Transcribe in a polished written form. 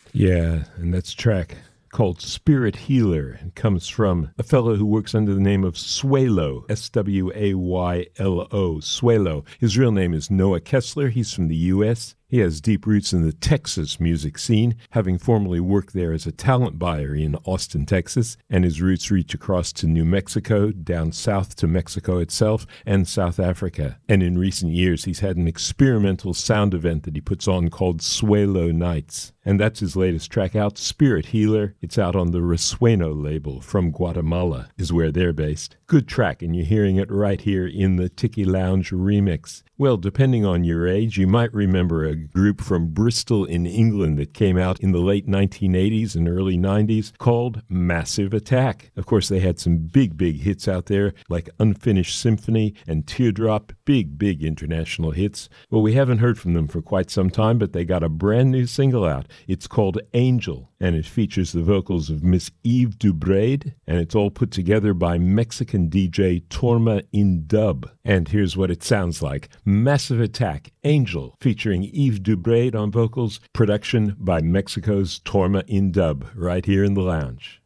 Yeah, and that's a track called Spirit Healer. It comes from a fellow who works under the name of Swaylo, Swaylo, Swaylo. His real name is Noah Kessler. He's from the U.S. He has deep roots in the Texas music scene, having formerly worked there as a talent buyer in Austin, Texas, and his roots reach across to New Mexico, down south to Mexico itself, and South Africa. And in recent years, he's had an experimental sound event that he puts on called Swaylo Nights. And that's his latest track out, Spirit Healer. It's out on the Resueno label from Guatemala, is where they're based. Good track, and you're hearing it right here in the Tiki Lounge remix. Well, depending on your age, you might remember a group from Bristol in England that came out in the late 1980s and early 90s called Massive Attack. Of course, they had some big hits out there like Unfinished Symphony and Teardrop, big international hits. Well, we haven't heard from them for quite some time, but they got a brand new single out. It's called Angel, and it features the vocals of Miss Eve Dubraid, and it's all put together by Mexican DJ Torma in Dub. And here's what it sounds like. Massive Attack, Angel, featuring Eve Dubraid on vocals, production by Mexico's Torma in Dub, right here in the lounge.